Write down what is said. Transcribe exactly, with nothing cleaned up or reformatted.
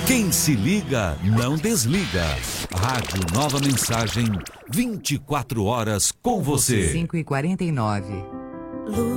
Quem se liga, não desliga. Rádio Nova Mensagem, vinte e quatro horas com você. cinco e quarenta e nove.